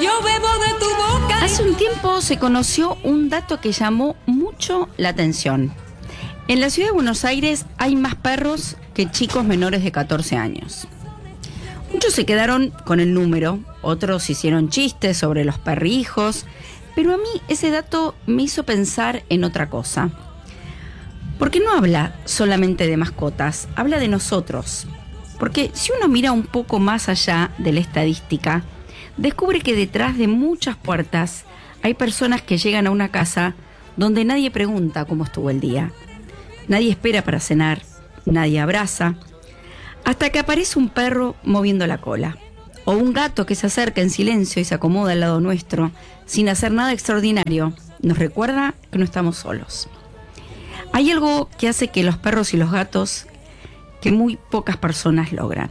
yo bebo de tu boca. Hace un tiempo se conoció un dato que llamó mucho la atención. En la ciudad de Buenos Aires hay más perros que chicos menores de 14 años. Muchos se quedaron con el número, otros hicieron chistes sobre los perrijos, pero a mí ese dato me hizo pensar en otra cosa. Porque no habla solamente de mascotas, habla de nosotros. Porque si uno mira un poco más allá de la estadística, descubre que detrás de muchas puertas hay personas que llegan a una casa donde nadie pregunta cómo estuvo el día. Nadie espera para cenar, nadie abraza, hasta que aparece un perro moviendo la cola, o un gato que se acerca en silencio y se acomoda al lado nuestro, sin hacer nada extraordinario. Nos recuerda que no estamos solos. Hay algo que hace que los perros y los gatos, que muy pocas personas logran.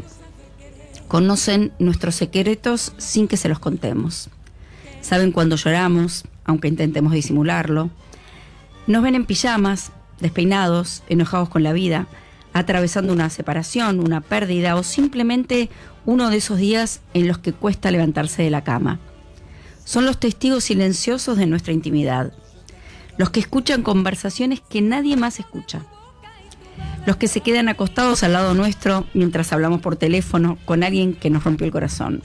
Conocen nuestros secretos sin que se los contemos. Saben cuando lloramos, aunque intentemos disimularlo. Nos ven en pijamas, despeinados, enojados con la vida, atravesando una separación, una pérdida o simplemente uno de esos días en los que cuesta levantarse de la cama. Son los testigos silenciosos de nuestra intimidad, los que escuchan conversaciones que nadie más escucha, los que se quedan acostados al lado nuestro mientras hablamos por teléfono con alguien que nos rompió el corazón,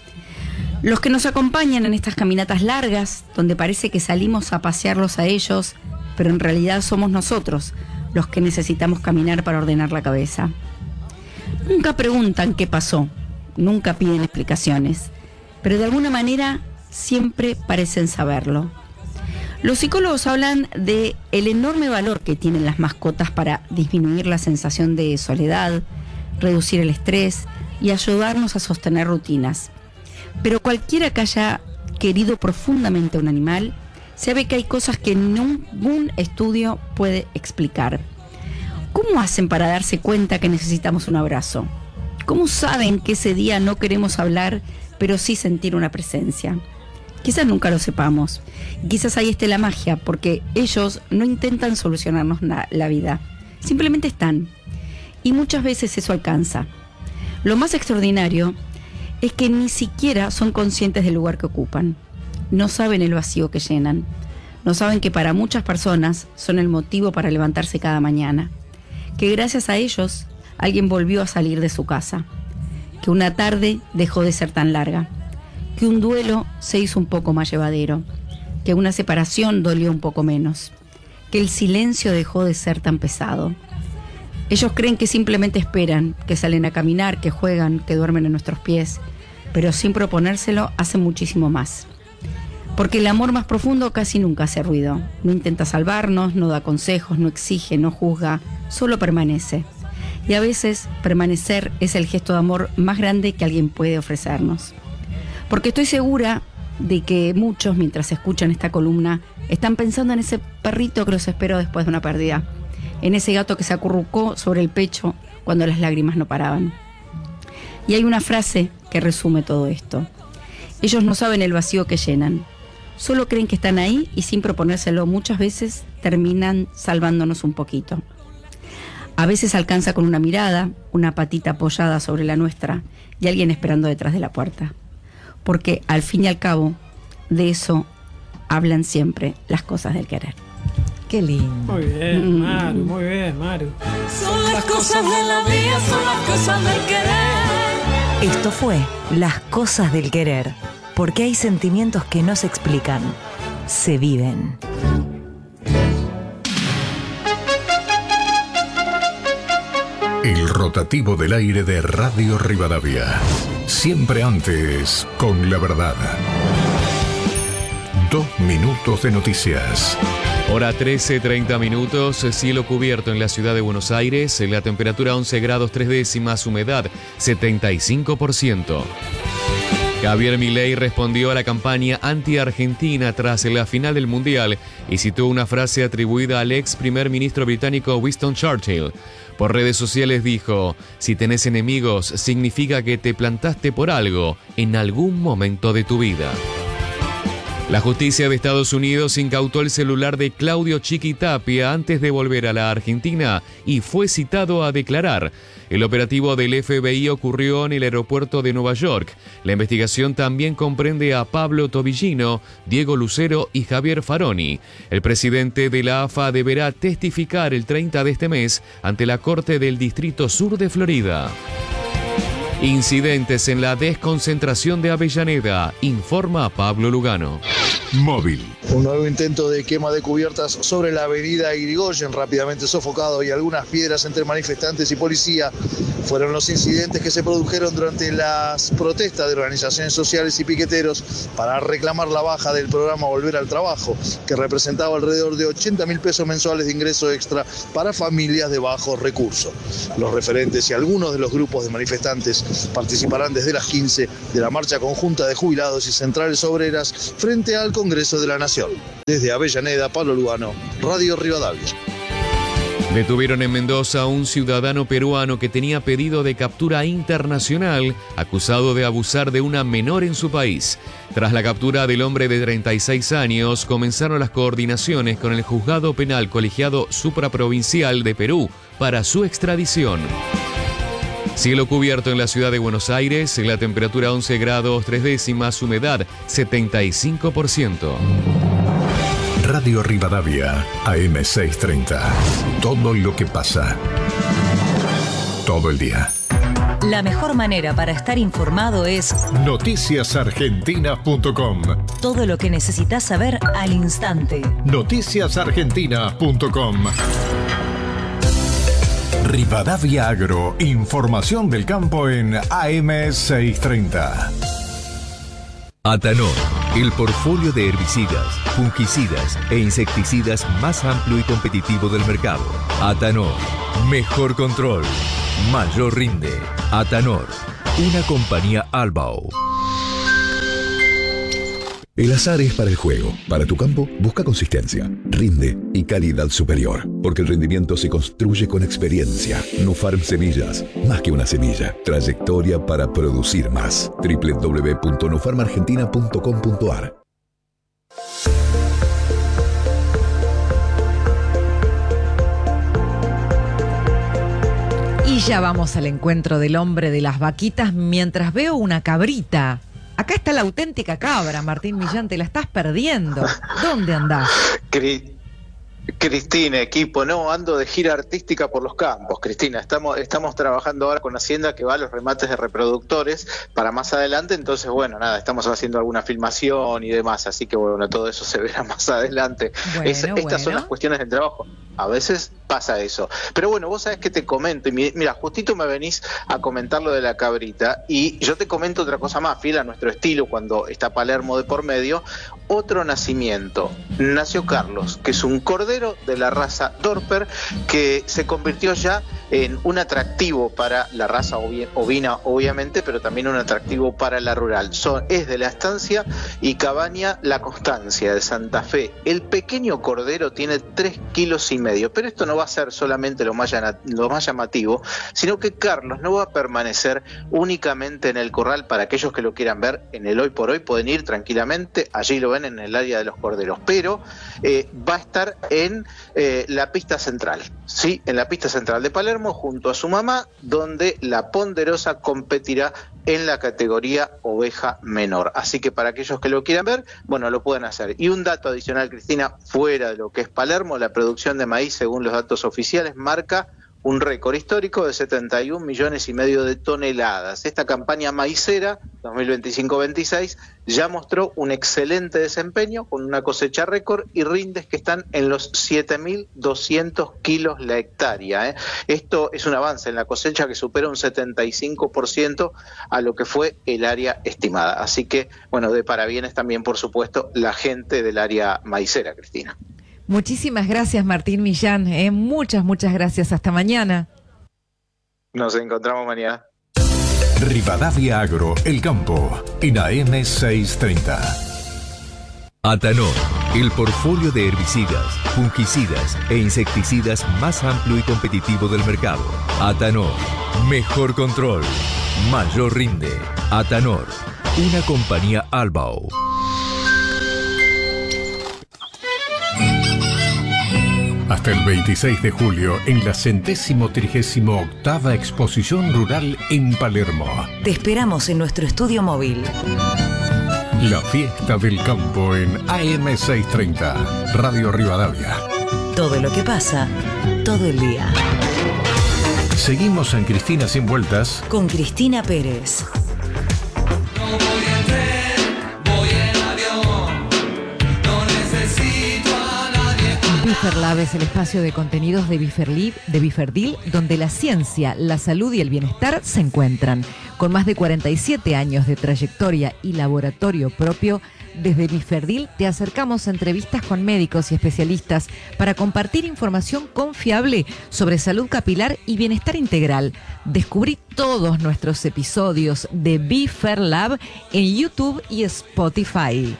los que nos acompañan en estas caminatas largas donde parece que salimos a pasearlos a ellos, pero en realidad somos nosotros los que necesitamos caminar para ordenar la cabeza. Nunca preguntan qué pasó, nunca piden explicaciones, pero de alguna manera siempre parecen saberlo. Los psicólogos hablan de el enorme valor que tienen las mascotas para disminuir la sensación de soledad, reducir el estrés y ayudarnos a sostener rutinas. Pero cualquiera que haya querido profundamente a un animal sabe que hay cosas que ningún estudio puede explicar. ¿Cómo hacen para darse cuenta que necesitamos un abrazo? ¿Cómo saben que ese día no queremos hablar, pero sí sentir una presencia? Quizás nunca lo sepamos. Quizás ahí esté la magia, porque ellos no intentan solucionarnos la vida. Simplemente están. Y muchas veces eso alcanza. Lo más extraordinario es que ni siquiera son conscientes del lugar que ocupan. No saben el vacío que llenan. No saben que para muchas personas son el motivo para levantarse cada mañana. Que gracias a ellos alguien volvió a salir de su casa. Que una tarde dejó de ser tan larga. Que un duelo se hizo un poco más llevadero. Que una separación dolió un poco menos. Que el silencio dejó de ser tan pesado. Ellos creen que simplemente esperan, que salen a caminar, que juegan, que duermen en nuestros pies, pero sin proponérselo hacen muchísimo más. Porque el amor más profundo casi nunca hace ruido. No intenta salvarnos, no da consejos, no exige, no juzga, solo permanece. Y a veces permanecer es el gesto de amor más grande que alguien puede ofrecernos. Porque estoy segura de que muchos, mientras escuchan esta columna, están pensando en ese perrito que los esperó después de una pérdida, en ese gato que se acurrucó sobre el pecho cuando las lágrimas no paraban. Y hay una frase que resume todo esto. Ellos no saben el vacío que llenan. Solo creen que están ahí y sin proponérselo muchas veces terminan salvándonos un poquito. A veces alcanza con una mirada, una patita apoyada sobre la nuestra y alguien esperando detrás de la puerta. Porque al fin y al cabo, de eso hablan siempre las cosas del querer. Qué lindo. Muy bien, Maru, muy bien, Maru. Son las cosas de la vida, son las cosas del querer. Esto fue Las Cosas del Querer, porque hay sentimientos que no se explican, se viven. El rotativo del aire de Radio Rivadavia. Siempre antes con la verdad. 2 minutos de noticias. Hora 13:30 minutos, cielo cubierto en la ciudad de Buenos Aires, la temperatura 11 grados 3 décimas, humedad 75%. Javier Milei respondió a la campaña anti-Argentina tras la final del Mundial y citó una frase atribuida al ex primer ministro británico Winston Churchill. Por redes sociales dijo: si tenés enemigos, significa que te plantaste por algo en algún momento de tu vida. La justicia de Estados Unidos incautó el celular de Claudio Chiquitapia antes de volver a la Argentina y fue citado a declarar. El operativo del FBI ocurrió en el aeropuerto de Nueva York. La investigación también comprende a Pablo Tobillino, Diego Lucero y Javier Faroni. El presidente de la AFA deberá testificar el 30 de este mes ante la Corte del Distrito Sur de Florida. Incidentes en la desconcentración de Avellaneda, informa Pablo Lugano. Móvil. Un nuevo intento de quema de cubiertas sobre la avenida Irigoyen, rápidamente sofocado, y algunas piedras entre manifestantes y policía fueron los incidentes que se produjeron durante las protestas de organizaciones sociales y piqueteros para reclamar la baja del programa Volver al Trabajo, que representaba alrededor de 80.000 pesos mensuales de ingreso extra para familias de bajos recursos. Los referentes y algunos de los grupos de manifestantes participarán desde las 15 de la marcha conjunta de jubilados y centrales obreras frente al Congreso de la Nación. Desde Avellaneda, Pablo Lugano, Radio Rivadavia. Detuvieron en Mendoza a un ciudadano peruano que tenía pedido de captura internacional, acusado de abusar de una menor en su país. Tras la captura del hombre de 36 años, comenzaron las coordinaciones con el Juzgado Penal Colegiado Supraprovincial de Perú para su extradición. Cielo cubierto en la ciudad de Buenos Aires, la temperatura 11 grados 3 décimas, humedad 75%. Radio Rivadavia, AM630. Todo lo que pasa. Todo el día. La mejor manera para estar informado es Noticiasargentinas.com. todo lo que necesitas saber al instante. Noticiasargentinas.com. Rivadavia Agro, información del campo en AM630. Atanor, el portfolio de herbicidas, fungicidas e insecticidas más amplio y competitivo del mercado. Atanor, mejor control, mayor rinde. Atanor, una compañía Albao. El azar es para el juego. Para tu campo, busca consistencia, rinde y calidad superior. Porque el rendimiento se construye con experiencia. Nufarm Semillas, más que una semilla. Trayectoria para producir más. www.nufarmargentina.com.ar. Y ya vamos al encuentro del hombre de las vaquitas mientras veo una cabrita. Acá está la auténtica cabra, Martín Millán, te la estás perdiendo. ¿Dónde andás? Cristina, equipo, no, ando de gira artística por los campos, Cristina. Estamos trabajando ahora con Hacienda que va a los remates de reproductores para más adelante, entonces bueno, nada, estamos haciendo alguna filmación y demás, así que bueno, todo eso se verá más adelante. Estas son las cuestiones del trabajo. A veces pasa eso. Pero bueno, vos sabés que te comento, y mira, justito me venís a comentar lo de la cabrita, y yo te comento otra cosa más, fiel a nuestro estilo, cuando está Palermo de por medio, otro nacimiento. Nació Carlos, que es un cordero de la raza Dorper, que se convirtió ya en un atractivo para la raza ovina, obviamente, pero también un atractivo para la rural. Es de la estancia y cabaña La Constancia de Santa Fe. El pequeño cordero tiene 3,5 kilos, pero esto no va a ser solamente lo más llamativo, sino que Carlos no va a permanecer únicamente en el corral. Para aquellos que lo quieran ver en el hoy por hoy, pueden ir tranquilamente, allí lo ven en el área de los corderos, pero va a estar en la pista central, ¿sí? En la pista central de Palermo, junto a su mamá, donde la ponderosa competirá en la categoría oveja menor. Así que para aquellos que lo quieran ver, bueno, lo pueden hacer. Y un dato adicional, Cristina, fuera de lo que es Palermo, la producción de maíz, según los datos oficiales, marca un récord histórico de 71,5 millones de toneladas. Esta campaña maicera 2025-26 ya mostró un excelente desempeño con una cosecha récord y rindes que están en los 7.200 kilos la hectárea. Esto es un avance en la cosecha que supera un 75% a lo que fue el área estimada. Así que, bueno, de parabienes también, por supuesto, la gente del área maicera, Cristina. Muchísimas gracias, Martín Millán. Muchas gracias. Hasta mañana. Nos encontramos mañana. Rivadavia Agro, el campo, en AM630. Atanor, el portfolio de herbicidas, fungicidas e insecticidas más amplio y competitivo del mercado. Atanor, mejor control, mayor rinde. Atanor, una compañía Albao. Hasta el 26 de julio en la 138ª Exposición Rural en Palermo. Te esperamos en nuestro estudio móvil. La fiesta del campo en AM630, Radio Rivadavia. Todo lo que pasa, todo el día. Seguimos en Cristina Sin Vueltas con Cristina Pérez. Biferlab es el espacio de contenidos de Biferdil, donde la ciencia, la salud y el bienestar se encuentran. Con más de 47 años de trayectoria y laboratorio propio, desde Biferdil te acercamos a entrevistas con médicos y especialistas para compartir información confiable sobre salud capilar y bienestar integral. Descubrí todos nuestros episodios de Biferlab en YouTube y Spotify.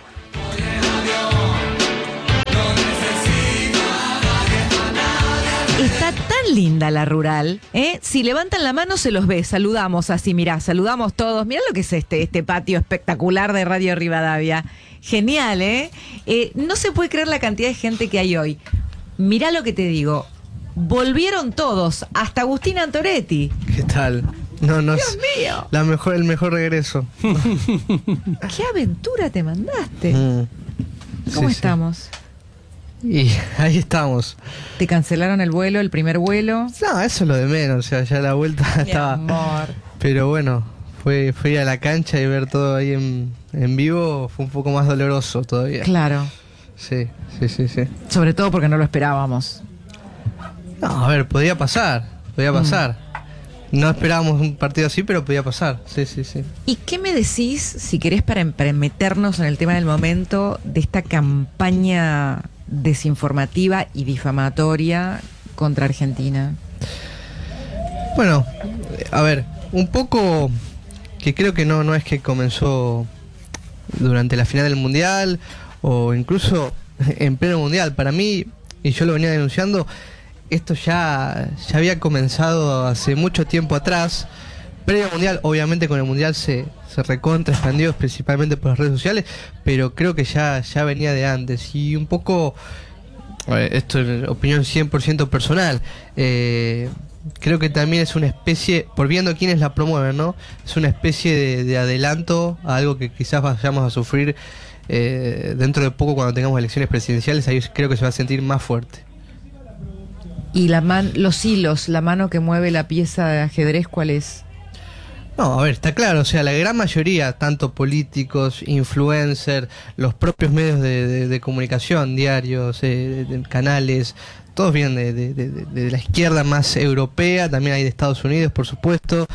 Está tan linda la rural, ¿eh? Si levantan la mano se los ve, saludamos así, mirá, saludamos todos. Mirá lo que es este patio espectacular de Radio Rivadavia. Genial, ¿eh? No se puede creer la cantidad de gente que hay hoy. Mirá lo que te digo, volvieron todos, hasta Agustín Antoretti. ¿Qué tal? No, Dios mío. El mejor regreso. ¿Qué aventura te mandaste? ¿Cómo estamos? Y ahí estamos. ¿Te cancelaron el vuelo, el primer vuelo? No, eso es lo de menos, o sea, ya la vuelta estaba. Amor. Pero bueno, fue ir a la cancha y ver todo ahí en vivo fue un poco más doloroso todavía. Claro. Sí. Sobre todo porque no lo esperábamos. No, a ver, podía pasar. No esperábamos un partido así, pero podía pasar. Sí. ¿Y qué me decís, si querés, para meternos en el tema del momento, de esta campaña desinformativa y difamatoria contra Argentina? Bueno, a ver, un poco que creo que no es que comenzó durante la final del Mundial o incluso en pleno Mundial. Para mí, y yo lo venía denunciando, esto ya había comenzado hace mucho tiempo atrás. Previo al Mundial, obviamente con el Mundial se recontra expandió principalmente por las redes sociales, pero creo que ya venía de antes. Y un poco, esto es opinión 100% personal, creo que también es una especie, por viendo quiénes la promueven, ¿no? Es una especie de adelanto a algo que quizás vayamos a sufrir dentro de poco cuando tengamos elecciones presidenciales. Ahí creo que se va a sentir más fuerte. ¿Y los hilos, la mano que mueve la pieza de ajedrez, cuál es? No, a ver, está claro, o sea, la gran mayoría, tanto políticos, influencers, los propios medios de comunicación, diarios, canales, todos vienen de la izquierda más europea, también hay de Estados Unidos, por supuesto.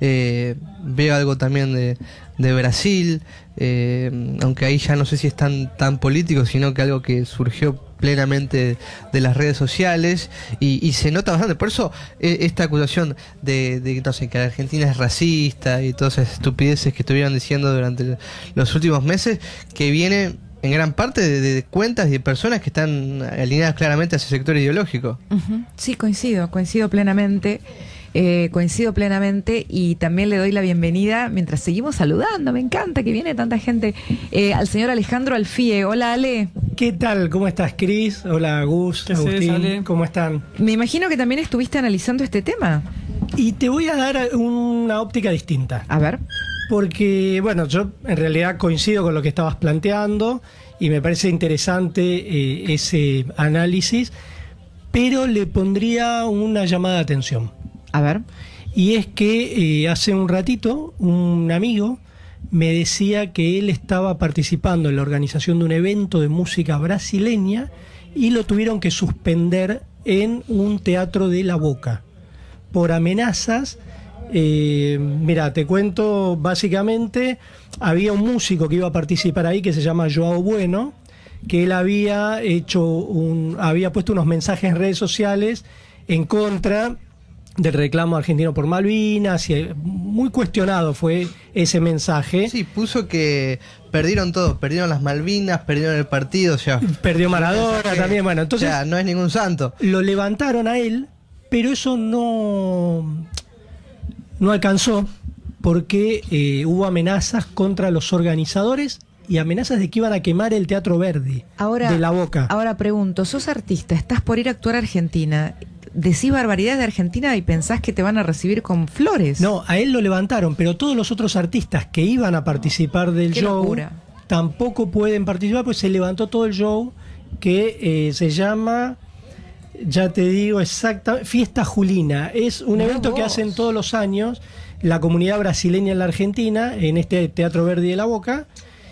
Veo algo también de Brasil, aunque ahí ya no sé si es tan político, sino que algo que surgió plenamente de las redes sociales y se nota bastante. Por eso esta acusación de no sé, que la Argentina es racista y todas esas estupideces que estuvieron diciendo durante los últimos meses, que viene en gran parte de cuentas y de personas que están alineadas claramente a ese sector ideológico. Sí, coincido plenamente. Coincido plenamente, y también le doy la bienvenida, mientras seguimos saludando, me encanta que viene tanta gente, al señor Alejandro Alfie. Hola, Ale. ¿Qué tal? ¿Cómo estás, Cris? Hola, Gus, Agustín. ¿Cómo están? Me imagino que también estuviste analizando este tema. Y te voy a dar una óptica distinta. A ver. Porque, bueno, yo en realidad coincido con lo que estabas planteando y me parece interesante ese análisis, pero le pondría una llamada de atención. A ver. Y es que hace un ratito un amigo me decía que él estaba participando en la organización de un evento de música brasileña y lo tuvieron que suspender en un teatro de La Boca por amenazas. Mira, te cuento, básicamente había un músico que iba a participar ahí que se llama Joao Bueno, que él había puesto unos mensajes en redes sociales en contra del reclamo argentino por Malvinas, y muy cuestionado fue ese mensaje. Sí, puso que perdieron todo, perdieron las Malvinas, perdieron el partido, o sea, perdió Maradona también, bueno, entonces, o sea, no es ningún santo. Lo levantaron a él, pero eso no alcanzó, porque hubo amenazas contra los organizadores y amenazas de que iban a quemar el Teatro Verdi de La Boca. Ahora pregunto, sos artista, estás por ir a actuar a Argentina, decís barbaridades de Argentina y pensás que te van a recibir con flores. No, a él lo levantaron, pero todos los otros artistas que iban a participar del show locura. Tampoco pueden participar, pues se levantó todo el show que se llama, ya te digo exactamente, Fiesta Julina. Es un evento que hacen todos los años la comunidad brasileña en la Argentina, en este Teatro Verdi de La Boca.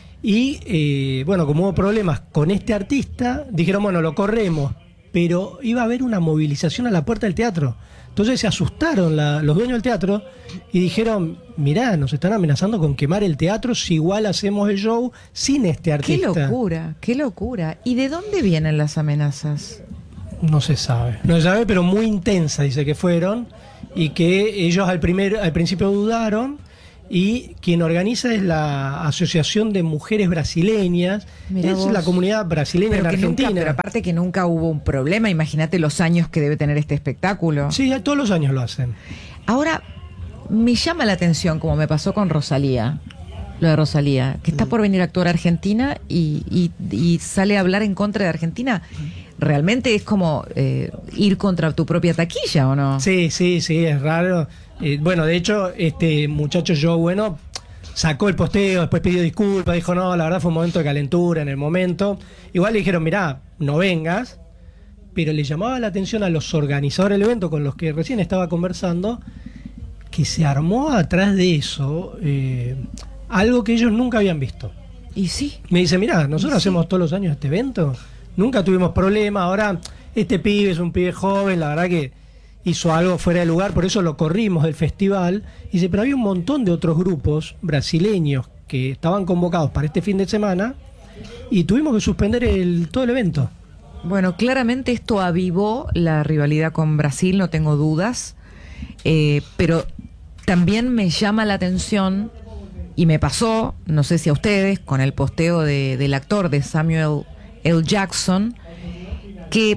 Y bueno, como hubo problemas con este artista, dijeron, bueno, lo corremos, pero iba a haber una movilización a la puerta del teatro. Entonces se asustaron los dueños del teatro y dijeron, mirá, nos están amenazando con quemar el teatro si igual hacemos el show sin este artista. Qué locura, qué locura. ¿Y de dónde vienen las amenazas? No se sabe, pero muy intensa, dice que fueron, y que ellos al principio dudaron, y quien organiza es la Asociación de Mujeres Brasileñas. Mirá vos. La comunidad brasileña en Argentina. Pero aparte que nunca hubo un problema, imagínate los años que debe tener este espectáculo. Sí, todos los años lo hacen. Ahora, me llama la atención, como me pasó con Rosalía, lo de Rosalía, que está por venir a actuar a Argentina y sale a hablar en contra de Argentina. ¿Realmente es como ir contra tu propia taquilla o no? Sí, es raro. Bueno, de hecho, este muchacho Joe Bueno sacó el posteo, después pidió disculpas, dijo, no, la verdad fue un momento de calentura en el momento. Igual le dijeron, mirá, no vengas, pero le llamaba la atención a los organizadores del evento con los que recién estaba conversando, que se armó atrás de eso algo que ellos nunca habían visto. Y sí. Me dice, mirá, nosotros hacemos todos los años este evento, nunca tuvimos problema, ahora este pibe es un pibe joven, la verdad que hizo algo fuera de lugar, por eso lo corrimos del festival. Y dice, pero había un montón de otros grupos brasileños que estaban convocados para este fin de semana y tuvimos que suspender todo el evento. Bueno, claramente esto avivó la rivalidad con Brasil, no tengo dudas, pero también me llama la atención, y me pasó, no sé si a ustedes, con el posteo del actor de Samuel L. Jackson, que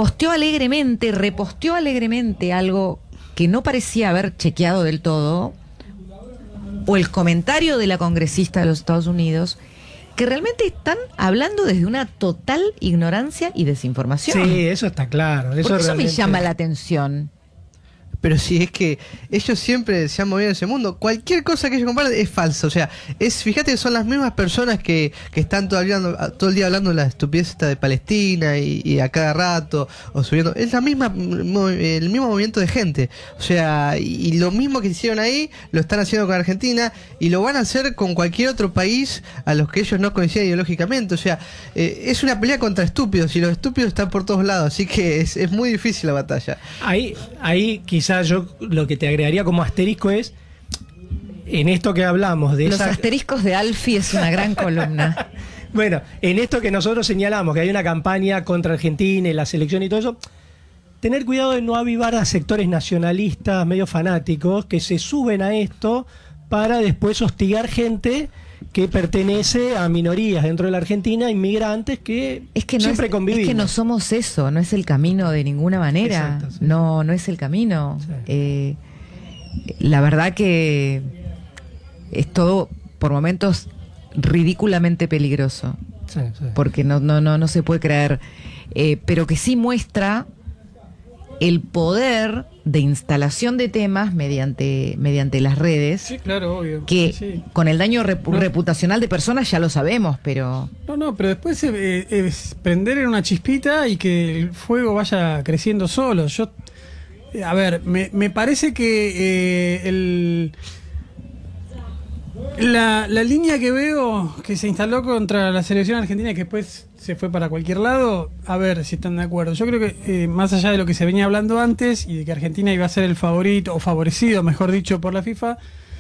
reposteó alegremente algo que no parecía haber chequeado del todo, o el comentario de la congresista de los Estados Unidos, que realmente están hablando desde una total ignorancia y desinformación. Sí, eso está claro. Por eso me llama la atención. Pero sí, es que ellos siempre se han movido en ese mundo. Cualquier cosa que ellos comparten es falsa. O sea, fíjate que son las mismas personas que están todo el día hablando de la estupidez esta de Palestina y a cada rato, o subiendo. Es el mismo movimiento de gente. O sea, y lo mismo que hicieron ahí, lo están haciendo con Argentina, y lo van a hacer con cualquier otro país a los que ellos no coinciden ideológicamente. O sea, es una pelea contra estúpidos, y los estúpidos están por todos lados. Así que es muy difícil la batalla. Ahí quizás yo lo que te agregaría como asterisco es, en esto que hablamos de los asteriscos de Alfie es una gran columna. Bueno, en esto que nosotros señalamos, que hay una campaña contra Argentina y la selección y todo eso, tener cuidado de no avivar a sectores nacionalistas medio fanáticos que se suben a esto para después hostigar gente que pertenece a minorías dentro de la Argentina, inmigrantes que siempre convivimos. Es que no somos eso, no es el camino de ninguna manera. Exacto, sí. No es el camino. Sí. La verdad que es todo, por momentos, ridículamente peligroso. Sí. Porque no se puede creer. Pero que sí muestra el poder de instalación de temas mediante las redes. Sí, claro, obvio. Que sí. Con el daño reputacional de personas ya lo sabemos, pero... No, pero después es prender en una chispita y que el fuego vaya creciendo solo. A ver, me parece que la línea que veo que se instaló contra la selección argentina y que después se fue para cualquier lado, a ver si están de acuerdo. Yo creo que más allá de lo que se venía hablando antes y de que Argentina iba a ser el favorito, o favorecido, mejor dicho, por la FIFA,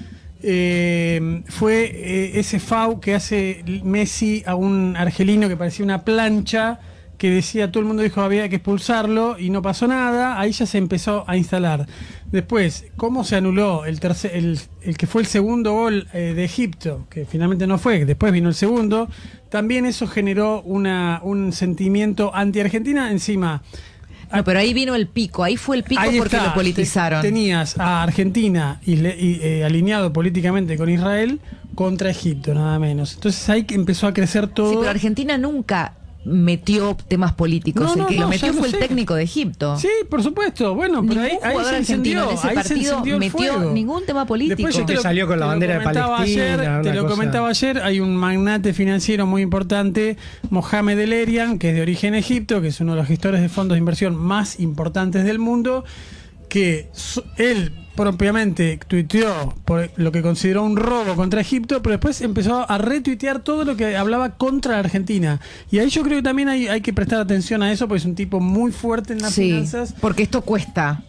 fue ese FAU que hace Messi a un argelino que parecía una plancha, que decía, todo el mundo dijo había que expulsarlo y no pasó nada. Ahí ya se empezó a instalar. Después, ¿cómo se anuló el que fue el segundo gol de Egipto? Que finalmente no fue, después vino el segundo. También eso generó un sentimiento anti-Argentina. Encima, no, pero ahí vino el pico, ahí fue el pico porque lo politizaron. Tenías a Argentina y alineado políticamente con Israel, contra Egipto, nada menos. Entonces ahí empezó a crecer todo. Sí, pero Argentina nunca metió temas políticos. El que lo metió fue el técnico de Egipto. Sí, por supuesto. Bueno, pero ahí jugador se argentino encendió, en ese partido metió ningún tema político. Después yo que salió con la bandera de Palestina. Te lo comentaba ayer, hay un magnate financiero muy importante, Mohamed El Erian, que es de origen egipto, que es uno de los gestores de fondos de inversión más importantes del mundo, que él propiamente tuiteó por lo que consideró un robo contra Egipto, pero después empezó a retuitear todo lo que hablaba contra Argentina. Y ahí yo creo que también hay que prestar atención a eso, porque es un tipo muy fuerte en las finanzas. Porque esto cuesta.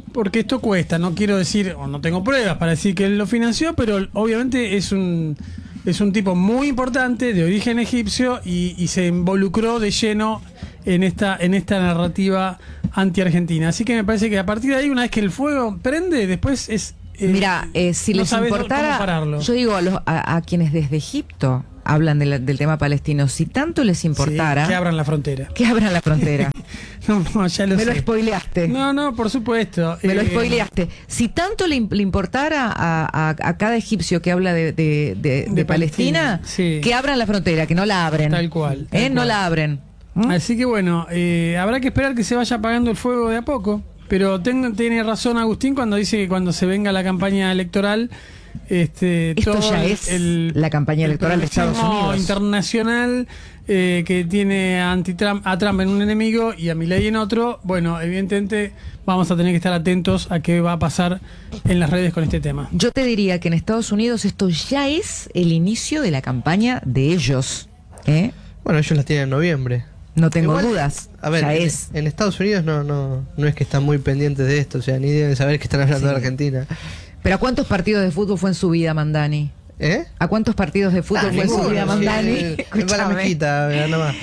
No quiero decir, o no tengo pruebas para decir que él lo financió, pero obviamente es un tipo muy importante, de origen egipcio, y se involucró de lleno en esta narrativa anti-argentina. Así que me parece que a partir de ahí, una vez que el fuego prende, después es... Mira, si les importara, yo digo a quienes desde Egipto hablan del tema palestino, si tanto les importara... que abran la frontera. Que abran la frontera. No, ya lo sé. Me lo spoileaste. No, por supuesto. Me lo spoileaste. Si tanto le importara a cada egipcio que habla de Palestina, que abran la frontera, que no la abren. Tal cual. No la abren. Así que bueno, habrá que esperar que se vaya apagando el fuego de a poco. Pero tiene razón Agustín cuando dice que cuando se venga la campaña electoral, esto todo ya es la campaña electoral de Estados Unidos internacional, que tiene a Trump en un enemigo y a Milei en otro. Bueno, evidentemente vamos a tener que estar atentos a qué va a pasar en las redes con este tema. Yo te diría que en Estados Unidos esto ya es el inicio de la campaña de ellos. Bueno, ellos la tienen en noviembre. No tengo dudas. A ver, en Estados Unidos no es que están muy pendientes de esto, o sea, ni deben saber que están hablando de Argentina. ¿Pero a cuántos partidos de fútbol fue en su vida, Mandani? ¿A cuántos partidos de fútbol fue en su vida, Mandani? Para la mejita, nada más.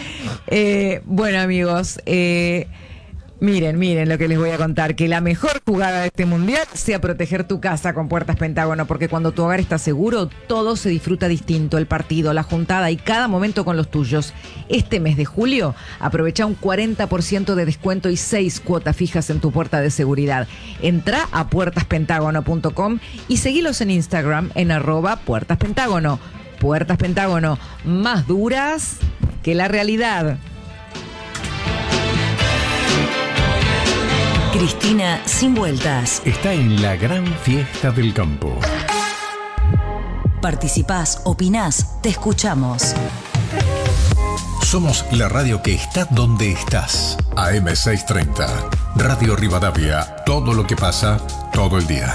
Bueno, amigos, miren lo que les voy a contar, que la mejor jugada de este mundial sea proteger tu casa con Puertas Pentágono, porque cuando tu hogar está seguro, todo se disfruta distinto, el partido, la juntada y cada momento con los tuyos. Este mes de julio, aprovecha un 40% de descuento y 6 cuotas fijas en tu puerta de seguridad. Entra a puertaspentágono.com y seguilos en Instagram en @puertaspentágono. Puertas Pentágono, más duras que la realidad. Cristina sin vueltas. Está en la gran fiesta del campo. Participás, opinás, te escuchamos. Somos la radio que está donde estás. AM630. Radio Rivadavia. Todo lo que pasa, todo el día.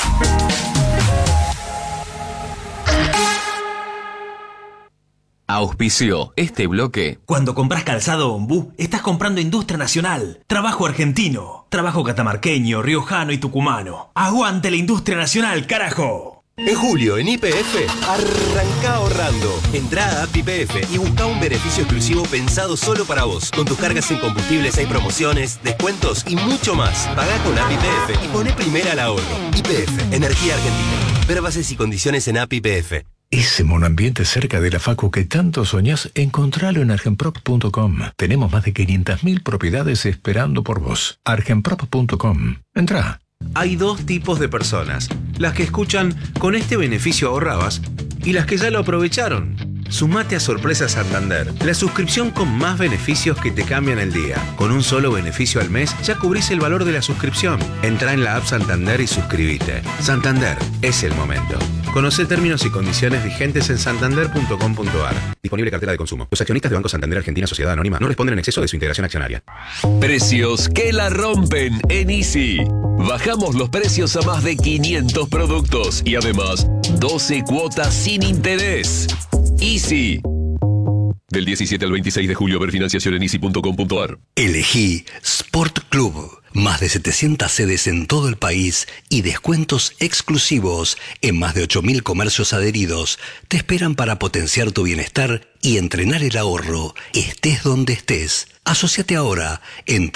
Auspició este bloque. Cuando compras calzado Ombú, estás comprando industria nacional, trabajo argentino, trabajo catamarqueño, riojano y tucumano. ¡Aguante la industria nacional, carajo! En julio, en YPF, arranca ahorrando. Entrá a App YPF y busca un beneficio exclusivo pensado solo para vos. Con tus cargas en combustibles hay promociones, descuentos y mucho más. Pagá con App YPF y poné primera al ahorro. YPF, Energía Argentina. Ver bases y condiciones en App YPF. Ese monoambiente cerca de la facu que tanto soñás, encontralo en argenprop.com. Tenemos más de 500.000 propiedades esperando por vos. argenprop.com. Entrá. Hay dos tipos de personas. Las que escuchan "con este beneficio ahorrabas" y las que ya lo aprovecharon. Sumate a Sorpresa Santander, la suscripción con más beneficios que te cambian el día. Con un solo beneficio al mes ya cubrís el valor de la suscripción. Entrá en la app Santander y suscríbete. Santander, es el momento. Conocé términos y condiciones vigentes en santander.com.ar. Disponible cartera de consumo. Los accionistas de Banco Santander Argentina Sociedad Anónima no responden en exceso de su integración accionaria. Precios que la rompen en Easy. Bajamos los precios a más de 500 productos y además 12 cuotas sin interés. Easy. Del 17 al 26 de julio, ver financiación en easy.com.ar. Elegí Sport Club. Más de 700 sedes en todo el país y descuentos exclusivos en más de 8.000 comercios adheridos te esperan para potenciar tu bienestar y entrenar el ahorro, estés donde estés. Asociate ahora en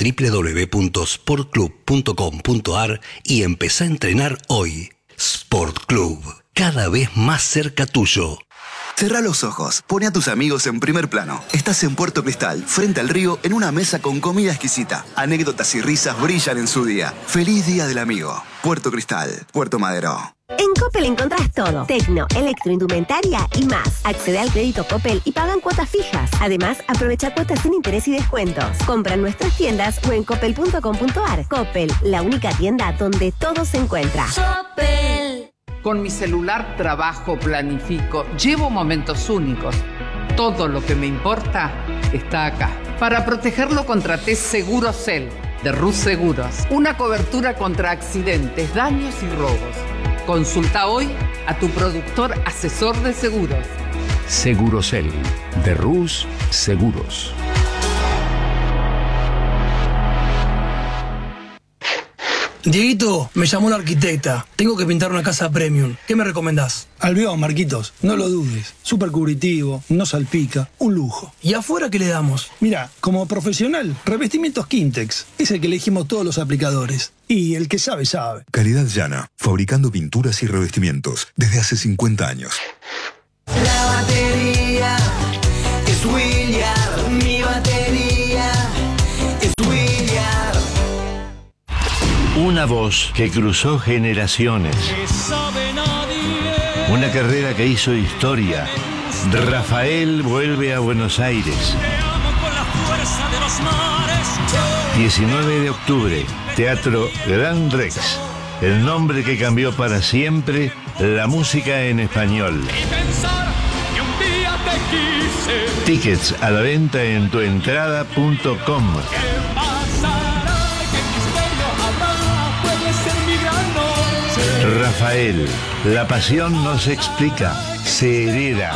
www.sportclub.com.ar y empezá a entrenar hoy. Sport Club, cada vez más cerca tuyo. Cerrá los ojos, pone a tus amigos en primer plano. Estás en Puerto Cristal, frente al río, en una mesa con comida exquisita. Anécdotas y risas brillan en su día. ¡Feliz Día del Amigo! Puerto Cristal, Puerto Madero. En Coppel encontrás todo. Tecno, electroindumentaria y más. Accede al crédito Coppel y pagan cuotas fijas. Además, aprovecha cuotas sin interés y descuentos. Compra en nuestras tiendas o en coppel.com.ar. Coppel, la única tienda donde todo se encuentra. Coppel. Con mi celular trabajo, planifico, llevo momentos únicos. Todo lo que me importa está acá. Para protegerlo contraté Segurocel de Rus Seguros. Una cobertura contra accidentes, daños y robos. Consulta hoy a tu productor asesor de seguros. Segurocel, de Rus Seguros. Dieguito, me llamó la arquitecta. Tengo que pintar una casa premium. ¿Qué me recomendás? Albión, Marquitos, no lo dudes. Súper cubritivo, no salpica, un lujo. ¿Y afuera qué le damos? Mira, como profesional, revestimientos Quintex. Es el que elegimos todos los aplicadores. Y el que sabe, sabe. Calidad Llana, fabricando pinturas y revestimientos desde hace 50 años. La batería es William, mi batería es William. Una voz que cruzó generaciones. Una carrera que hizo historia. Rafael vuelve a Buenos Aires. 19 de octubre, Teatro Gran Rex. El nombre que cambió para siempre la música en español. Tickets a la venta en tuentrada.com. Rafael, la pasión no se explica, se hereda.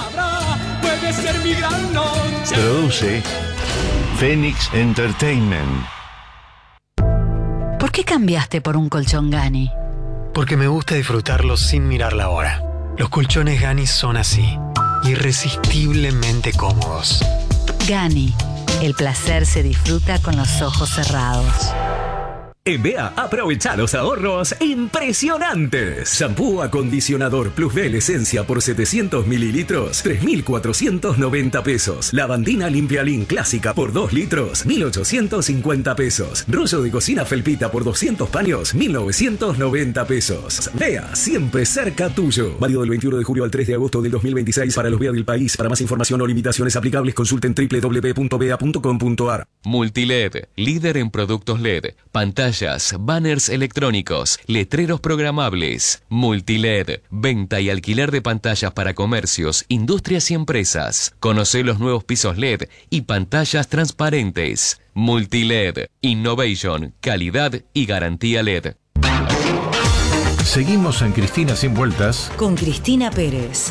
Produce Phoenix Entertainment. ¿Por qué cambiaste por un colchón Gani? Porque me gusta disfrutarlos sin mirar la hora. Los colchones Gani son así, irresistiblemente cómodos. Gani, el placer se disfruta con los ojos cerrados. En BEA, aprovecha los ahorros impresionantes. Shampoo acondicionador Plus Bel Esencia por 700 mililitros, 3.490 pesos. Lavandina Limpialín Clásica por 2 litros, 1.850 pesos. Rollo de cocina Felpita por 200 paños, 1.990 pesos. BEA, siempre cerca tuyo. Válido del 21 de julio al 3 de agosto del 2026 para los BEA del país. Para más información o limitaciones aplicables, consulten www.bea.com.ar. Multiled, líder en productos LED, pantallas, banners electrónicos, letreros programables. Multiled, venta y alquiler de pantallas para comercios, industrias y empresas. Conoce los nuevos pisos LED y pantallas transparentes. Multiled, innovation, calidad y garantía LED. Seguimos en Cristina Sin Vueltas con Cristina Pérez.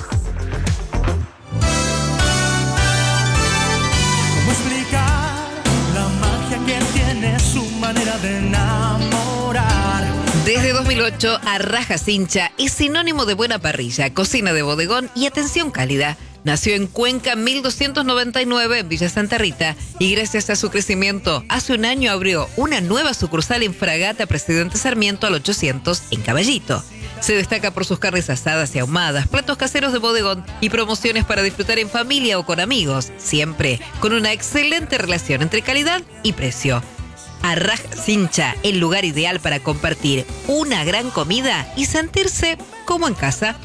¿Cómo explicar la magia que tiene su manera de enamorar? Desde 2008, Arraja Cincha es sinónimo de buena parrilla, cocina de bodegón y atención cálida. Nació en Cuenca 1299 en Villa Santa Rita y gracias a su crecimiento, hace un año abrió una nueva sucursal en Fragata Presidente Sarmiento al 800 en Caballito. Se destaca por sus carnes asadas y ahumadas, platos caseros de bodegón y promociones para disfrutar en familia o con amigos, siempre con una excelente relación entre calidad y precio. Arraj Cincha, el lugar ideal para compartir una gran comida y sentirse como en casa.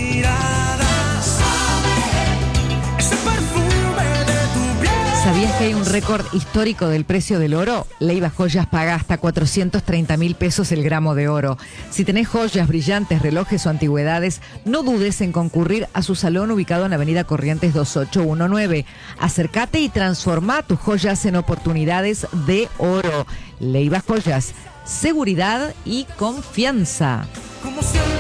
¿Sabías que hay un récord histórico del precio del oro? Leiva Joyas paga hasta 430.000 pesos el gramo de oro. Si tenés joyas, brillantes, relojes o antigüedades, no dudes en concurrir a su salón ubicado en Avenida Corrientes 2819. Acércate y transforma tus joyas en oportunidades de oro. Leiva Joyas, seguridad y confianza.